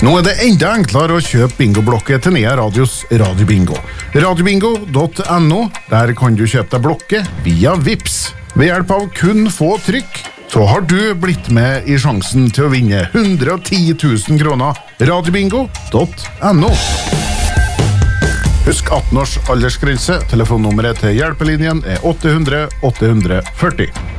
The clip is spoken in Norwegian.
Nå det enda enklere å kjøpe bingoblokket til Nea Radios Radiobingo. Radiobingo.no, der kan du kjøpe deg blokket via Vips. Ved hjelp av kun få trykk, så har du blitt med i sjansen til å vinne 110 000 kroner. Radiobingo.no. Husk 18 års aldersgrense. Telefonnummeret til hjelpelinjen 800 840.